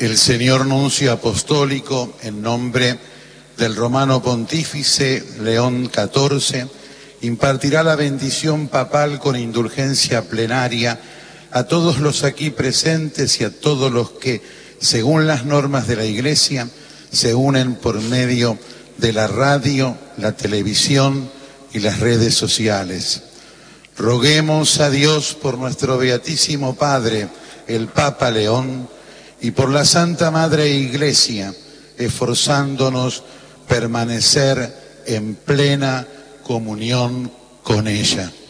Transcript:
El señor nuncio apostólico, en nombre del romano pontífice León XIV, impartirá la bendición papal con indulgencia plenaria a todos los aquí presentes y a todos los que, según las normas de la Iglesia, se unen por medio de la radio, la televisión y las redes sociales. Roguemos a Dios por nuestro Beatísimo Padre, el Papa León, y por la Santa Madre Iglesia, esforzándonos permanecer en plena comunión con ella.